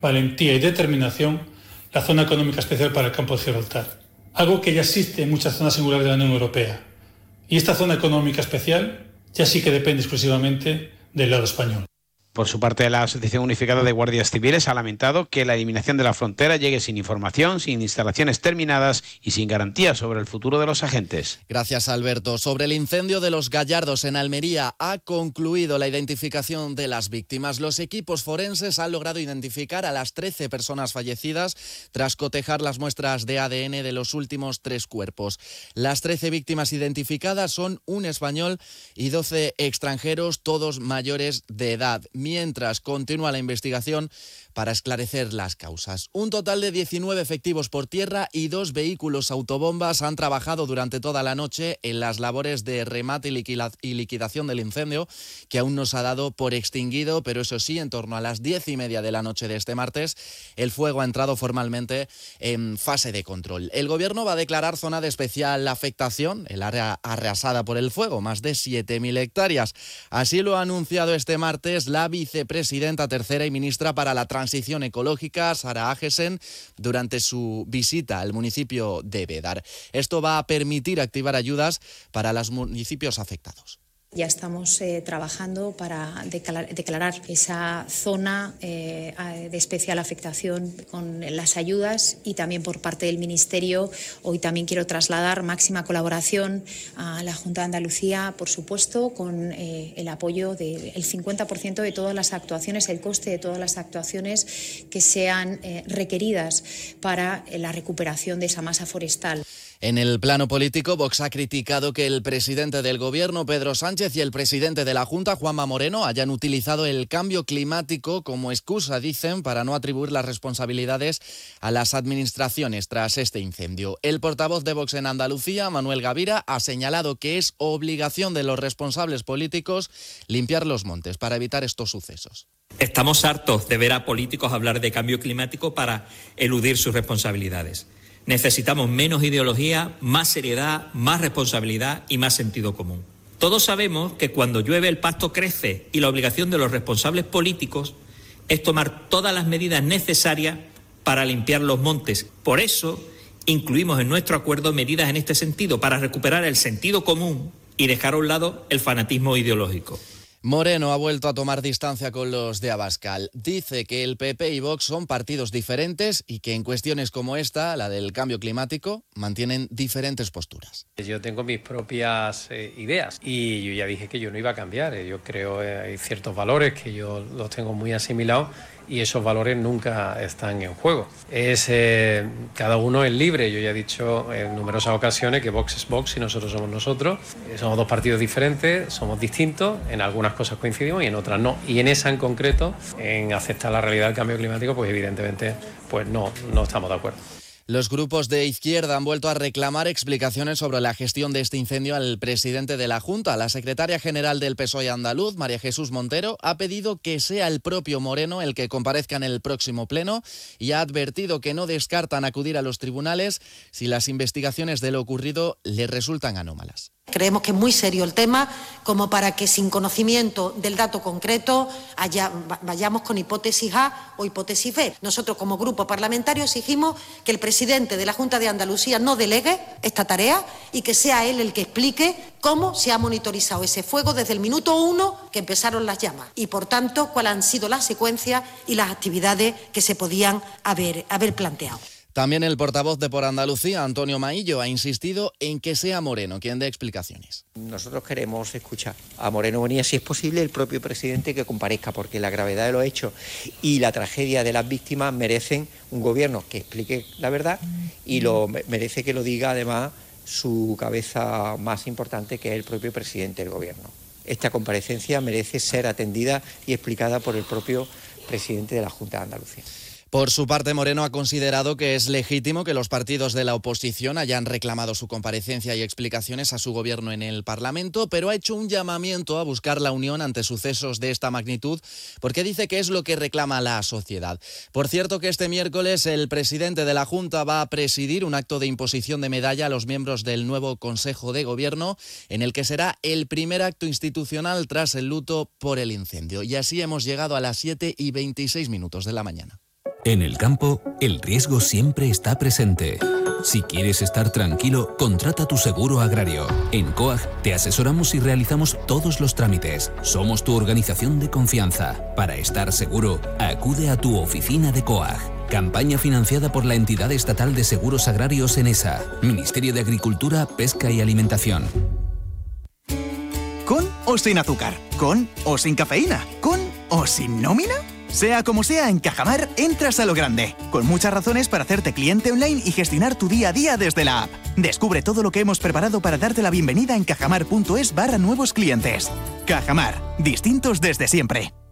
valentía y determinación la zona económica especial para el campo de Gibraltar, algo que ya existe en muchas zonas singulares de la Unión Europea. Y esta zona económica especial ya sí que depende exclusivamente del lado español. Por su parte, la Asociación Unificada de Guardias Civiles ha lamentado que la eliminación de la frontera llegue sin información, sin instalaciones terminadas y sin garantías sobre el futuro de los agentes. Gracias, Alberto. Sobre el incendio de Los Gallardos en Almería, ha concluido la identificación de las víctimas. Los equipos forenses han logrado identificar a las 13 personas fallecidas tras cotejar las muestras de ADN de los últimos 3 cuerpos. Las 13 víctimas identificadas son un español y 12 extranjeros, todos mayores de edad, mientras continúa la investigación para esclarecer las causas. Un total de 19 efectivos por tierra y 2 vehículos autobombas han trabajado durante toda la noche en las labores de remate y liquidación del incendio, que aún no se ha dado por extinguido, pero eso sí, en torno a las 10:30 de la noche de este martes, el fuego ha entrado formalmente en fase de control. El Gobierno va a declarar zona de especial afectación, el área arrasada por el fuego, más de 7.000 hectáreas. Así lo ha anunciado este martes la vicepresidenta tercera y ministra para la Transición Ecológica, Sara Agesen, durante su visita al municipio de Bédar. Esto va a permitir activar ayudas para los municipios afectados. Ya estamos trabajando para declarar esa zona de especial afectación con las ayudas, y también por parte del Ministerio hoy también quiero trasladar máxima colaboración a la Junta de Andalucía, por supuesto, con el apoyo del 50% de todas las actuaciones, el coste de todas las actuaciones que sean requeridas para la recuperación de esa masa forestal. En el plano político, Vox ha criticado que el presidente del Gobierno, Pedro Sánchez, y el presidente de la Junta, Juanma Moreno, hayan utilizado el cambio climático como excusa, dicen, para no atribuir las responsabilidades a las administraciones tras este incendio. El portavoz de Vox en Andalucía, Manuel Gavira, ha señalado que es obligación de los responsables políticos limpiar los montes para evitar estos sucesos. Estamos hartos de ver a políticos hablar de cambio climático para eludir sus responsabilidades. Necesitamos menos ideología, más seriedad, más responsabilidad y más sentido común. Todos sabemos que cuando llueve el pasto crece, y la obligación de los responsables políticos es tomar todas las medidas necesarias para limpiar los montes. Por eso incluimos en nuestro acuerdo medidas en este sentido, para recuperar el sentido común y dejar a un lado el fanatismo ideológico. Moreno ha vuelto a tomar distancia con los de Abascal. Dice que el PP y Vox son partidos diferentes y que en cuestiones como esta, la del cambio climático, mantienen diferentes posturas. Yo tengo mis propias ideas y yo ya dije que yo no iba a cambiar. Yo creo hay ciertos valores que yo los tengo muy asimilados y esos valores nunca están en juego. Cada uno es libre. Yo ya he dicho en numerosas ocasiones que Vox es Vox y nosotros somos nosotros. Somos dos partidos diferentes, somos distintos, en algunas cosas coincidimos y en otras no. Y en esa en concreto, en aceptar la realidad del cambio climático, pues evidentemente pues no estamos de acuerdo. Los grupos de izquierda han vuelto a reclamar explicaciones sobre la gestión de este incendio al presidente de la Junta. La secretaria general del PSOE andaluz, María Jesús Montero, ha pedido que sea el propio Moreno el que comparezca en el próximo pleno y ha advertido que no descartan acudir a los tribunales si las investigaciones de lo ocurrido les resultan anómalas. Creemos que es muy serio el tema como para que sin conocimiento del dato concreto vayamos con hipótesis A o hipótesis B. Nosotros como grupo parlamentario exigimos que el presidente de la Junta de Andalucía no delegue esta tarea y que sea él el que explique cómo se ha monitorizado ese fuego desde el minuto 1 que empezaron las llamas y, por tanto, cuáles han sido las secuencias y las actividades que se podían haber planteado. También el portavoz de Por Andalucía, Antonio Maillo, ha insistido en que sea Moreno quien dé explicaciones. Nosotros queremos escuchar a Moreno Bonilla, si es posible, el propio presidente que comparezca, porque la gravedad de los hechos y la tragedia de las víctimas merecen un gobierno que explique la verdad y merece que lo diga además su cabeza más importante, que es el propio presidente del gobierno. Esta comparecencia merece ser atendida y explicada por el propio presidente de la Junta de Andalucía. Por su parte, Moreno ha considerado que es legítimo que los partidos de la oposición hayan reclamado su comparecencia y explicaciones a su gobierno en el Parlamento, pero ha hecho un llamamiento a buscar la unión ante sucesos de esta magnitud, porque dice que es lo que reclama la sociedad. Por cierto, que este miércoles el presidente de la Junta va a presidir un acto de imposición de medalla a los miembros del nuevo Consejo de Gobierno, en el que será el primer acto institucional tras el luto por el incendio. Y así hemos llegado a las 7:26 de la mañana. En el campo, el riesgo siempre está presente. Si quieres estar tranquilo, contrata tu seguro agrario. En COAG te asesoramos y realizamos todos los trámites. Somos tu organización de confianza. Para estar seguro, acude a tu oficina de COAG. Campaña financiada por la entidad estatal de seguros agrarios ENESA, Ministerio de Agricultura, Pesca y Alimentación. ¿Con o sin azúcar? ¿Con o sin cafeína? ¿Con o sin nómina? Sea como sea, en Cajamar entras a lo grande, con muchas razones para hacerte cliente online y gestionar tu día a día desde la app. Descubre todo lo que hemos preparado para darte la bienvenida en cajamar.es/nuevos clientes. Cajamar, distintos desde siempre.